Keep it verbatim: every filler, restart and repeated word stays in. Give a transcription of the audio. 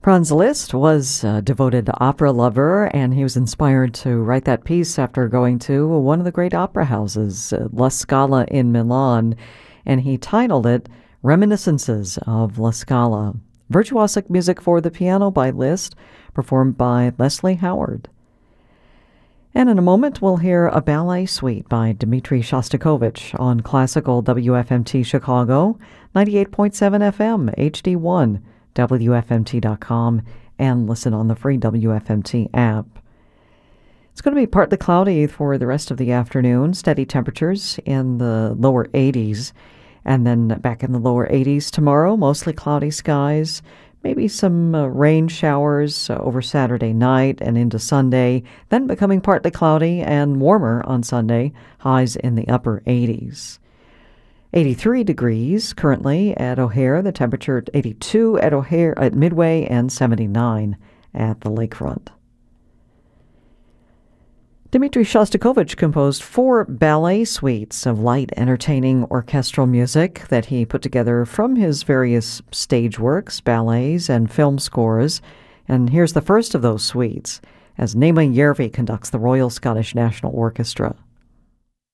Franz Liszt was a devoted opera lover, and he was inspired to write that piece after going to one of the great opera houses, uh, La Scala in Milan, and he titled it Reminiscences of La Scala. Virtuosic music for the piano by Liszt, performed by Leslie Howard. And in a moment, we'll hear a ballet suite by Dmitri Shostakovich on classical W F M T Chicago, ninety-eight point seven F M, H D one, W F M T dot com, and listen on the free W F M T app. It's going to be partly cloudy for the rest of the afternoon, steady temperatures in the lower eighties, and then back in the lower eighties tomorrow, mostly cloudy skies, maybe some uh, rain showers uh, over Saturday night and into Sunday, then becoming partly cloudy and warmer on Sunday, highs in the upper eighties. eighty-three degrees currently at O'Hare, the temperature at eighty-two at O'Hare at Midway, and seventy-nine at the lakefront. Dmitri Shostakovich composed four ballet suites of light, entertaining orchestral music that he put together from his various stage works, ballets, and film scores. And here's the first of those suites, as Naima Järvi conducts the Royal Scottish National Orchestra.